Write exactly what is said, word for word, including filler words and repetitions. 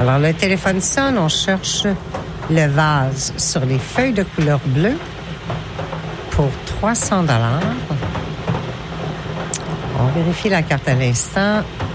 Alors, le téléphone sonne, on cherche le vase sur les feuilles de couleur bleue pour trois cents dollars. On vérifie la carte à l'instant.